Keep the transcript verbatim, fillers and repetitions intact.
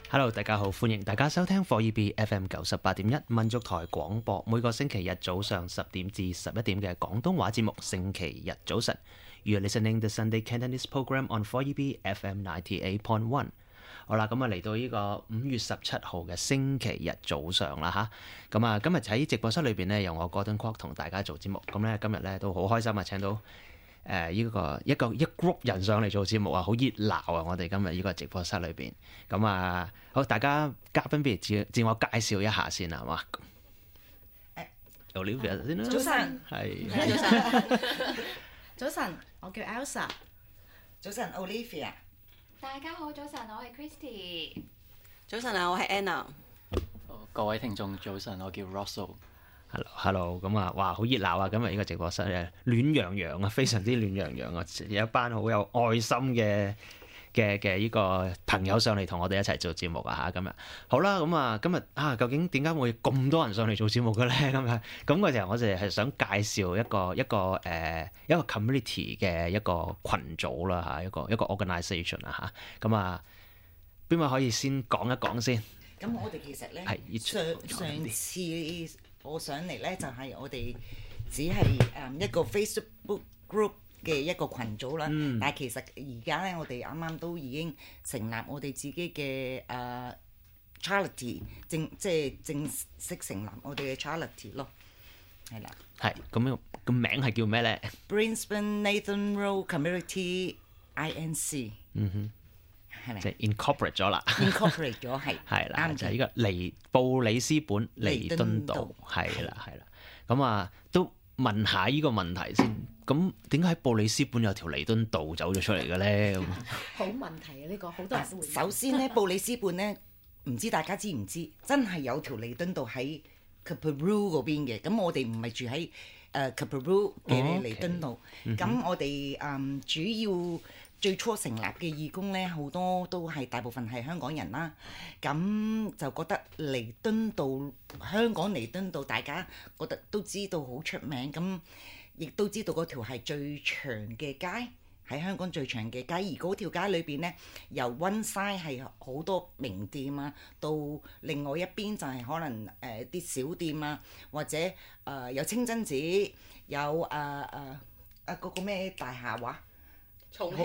Hello， 大家好，歡迎大家收聽貨 E B F M 九十八點一民族台廣播，每個星期日早上十點至十一點嘅廣東話節目。星期日早晨 ，You are listening the Sunday Cantonese program on four E B F M ninety-eight point one。好啦，咁啊嚟到呢個五月十七號嘅星期日早上啦吓，咁啊今日喺直播室裏邊呢，由我 Gordon Kwok 同大家做節目。咁咧今日咧都好開心啊，請到。誒依、呃這個一個一 group 人上嚟做節目啊，好熱鬧啊！我哋今日呢個直播室裏邊，咁啊好，大家嘉賓不如自自我介紹一下先啊，係嘛？誒，Olivia 先啦。 早晨， 係。 早晨，早晨，我叫 Elsa。 早晨 ，Olivia。 大家好，早晨，我係 Christy。 早晨啊，我係 Anna。 各位聽眾早晨，我叫 Russell。 Hello，Hello， 咁啊，哇，好熱鬧啊！今日呢個直播室咧，暖洋洋啊，非常之暖洋洋啊，有一班好有愛心嘅嘅嘅呢個朋友上嚟同我哋一齊做節目啊嚇！今日好啦，咁啊，今日啊，究竟點解會咁多人上嚟做節目嘅咧？今日咁嘅時候，我哋係想介紹一個一個誒、呃、一個 community 嘅一個群組啦嚇，一個一個 organisation 啊嚇，咁啊，邊位可以先講一講先？ 咁我哋其實咧，上上次我上嚟咧就係、是、我哋只係誒一個 Facebook group 嘅一個群組啦，嗯、但係其實而家咧我哋啱啱都已經成立我哋自己嘅誒、uh, charity 正即係正式成立我哋嘅 charity 咯，係啦。 係咁樣個名係叫咩咧 ？Brisbane Nathan Road Community I N C。嗯哼。 即係 incorporate 咗啦 ，incorporate 咗係係啦，就係呢個彌布里斯本彌敦道係啦係啦，咁啊都問下呢個問題先，咁點解喺布里斯本有條彌敦道走咗出嚟嘅咧？咁好問題啊！呢、呢個好多人都會。 首先咧，布里斯本咧，唔知大家知唔知，真係有條彌敦道喺 Capperoo 嗰邊嘅，咁我哋唔係住喺誒 Capperoo 嘅彌敦道，咁、oh, okay. 我哋誒、嗯、主要。最初成立嘅義工咧，好多都係大部分係香港人啦。咁就覺得彌敦道香港彌敦道，大家覺得都知道好出名。咁亦都知道嗰條係最長嘅街，喺香港最長嘅街。而嗰條街裏邊咧，由 one side 係好多名店啊，到另外一邊就係可能誒啲、呃、小店啊，或者誒、呃、有清真寺，有誒誒誒嗰個咩大廈話？ 重慶